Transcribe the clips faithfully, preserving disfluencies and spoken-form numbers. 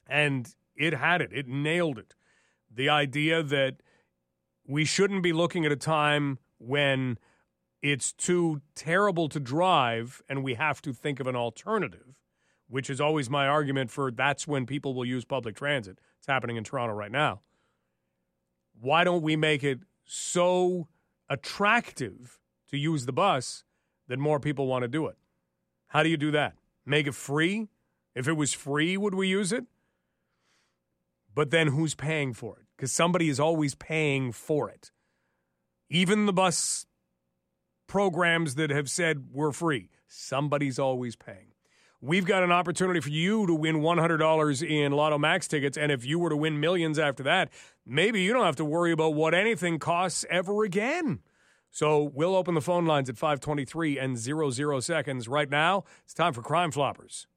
And it had it. It nailed it. The idea that we shouldn't be looking at a time when it's too terrible to drive and we have to think of an alternative, which is always my argument for that's when people will use public transit. It's happening in Toronto right now. Why don't we make it so attractive to use the bus that more people want to do it? How do you do that? Make it free? If it was free, would we use it? But then who's paying for it? Because somebody is always paying for it. Even the bus programs that have said we're free, somebody's always paying. We've got an opportunity for you to win one hundred dollars in Lotto Max tickets, and if you were to win millions after that, maybe you don't have to worry about what anything costs ever again. So we'll open the phone lines at five twenty-three and zero zero seconds. Right now, it's time for Crime Floppers.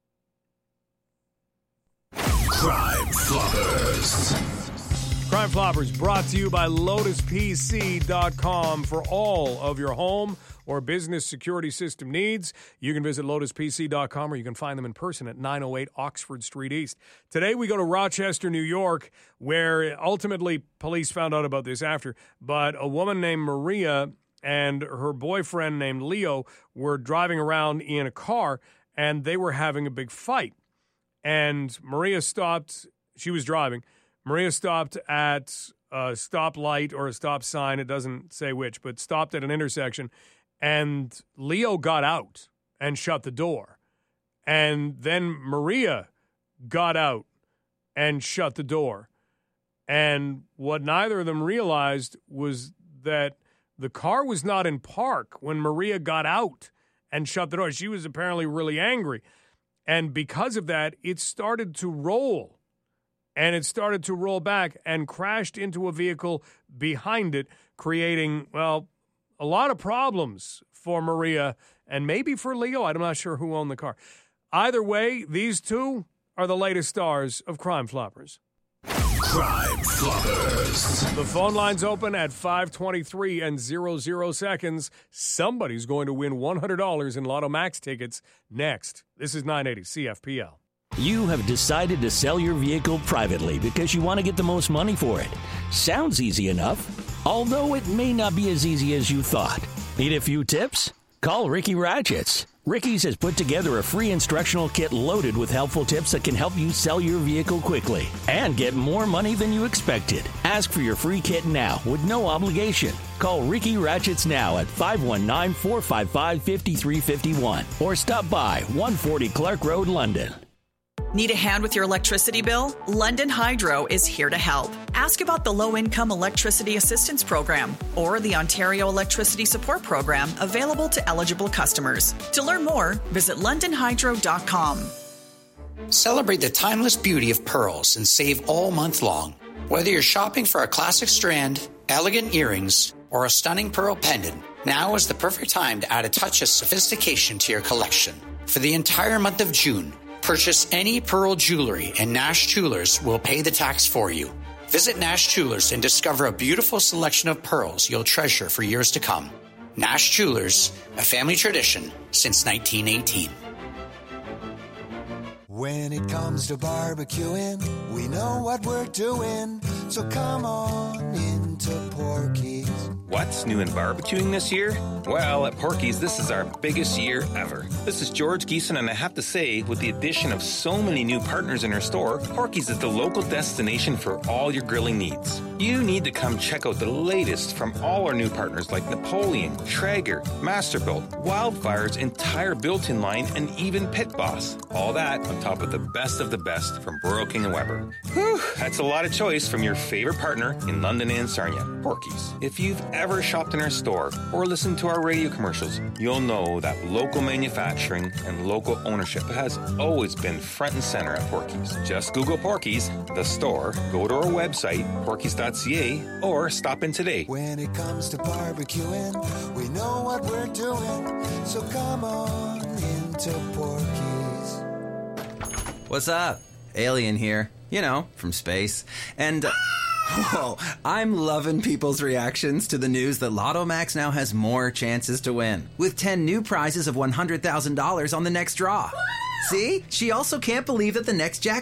Crime Floppers. Crime Floppers brought to you by Lotus P C dot com for all of your home or business security system needs. You can visit Lotus P C dot com or you can find them in person at nine oh eight Oxford Street East. Today we go to Rochester, New York, where ultimately police found out about this after, but a woman named Maria and her boyfriend named Leo were driving around in a car and they were having a big fight. And Maria stopped, she was driving, Maria stopped at a stoplight or a stop sign, it doesn't say which, but stopped at an intersection, and Leo got out and shut the door. And then Maria got out and shut the door. And what neither of them realized was that the car was not in park when Maria got out and shut the door. She was apparently really angry. And because of that, it started to roll. And it started to roll back and crashed into a vehicle behind it, creating, well, a lot of problems for Maria and maybe for Leo. I'm not sure who owned the car. Either way, these two are the latest stars of Crime Floppers. Crime Floppers. The phone line's open at five twenty-three and zero zero seconds. Somebody's going to win one hundred dollars in Lotto Max tickets next. This is nine eighty C F P L. You have decided to sell your vehicle privately because you want to get the most money for it. Sounds easy enough, although it may not be as easy as you thought. Need a few tips? Call Ricky Ratchets. Ricky's has put together a free instructional kit loaded with helpful tips that can help you sell your vehicle quickly and get more money than you expected. Ask for your free kit now with no obligation. Call Ricky Ratchets now at five one nine, four five five, five three five one or stop by one forty Clark Road, London. Need a hand with your electricity bill? London Hydro is here to help. Ask about the Low-Income Electricity Assistance Program or the Ontario Electricity Support Program available to eligible customers. To learn more, visit london hydro dot com. Celebrate the timeless beauty of pearls and save all month long. Whether you're shopping for a classic strand, elegant earrings, or a stunning pearl pendant, now is the perfect time to add a touch of sophistication to your collection. For the entire month of June, purchase any pearl jewelry and Nash Jewelers will pay the tax for you. Visit Nash Jewelers and discover a beautiful selection of pearls you'll treasure for years to come. Nash Jewelers, a family tradition since nineteen eighteen. When it comes to barbecuing, we know what we're doing, so come on into Porky's. What's new in barbecuing this year? Well, at Porky's, this is our biggest year ever. This is George Geeson, and I have to say, with the addition of so many new partners in our store, Porky's is the local destination for all your grilling needs. You need to come check out the latest from all our new partners like Napoleon, Traeger, Masterbuilt, Wildfire's entire built-in line, and even Pit Boss. All that on top of the best of the best from Burrow King and Weber. Whew, that's a lot of choice from your favorite partner in London and Sarnia, Porky's. If you've ever shopped in our store or listened to our radio commercials, you'll know that local manufacturing and local ownership has always been front and center at Porky's. Just Google Porky's, the store, go to our website, porkys dot c a, or stop in today. When it comes to barbecuing, we know what we're doing, so come on into Porky's. What's up? Alien here. You know, from space. And... Uh, Whoa, I'm loving people's reactions to the news that Lotto Max now has more chances to win, with ten new prizes of one hundred thousand dollars on the next draw. See? She also can't believe that the next jackpot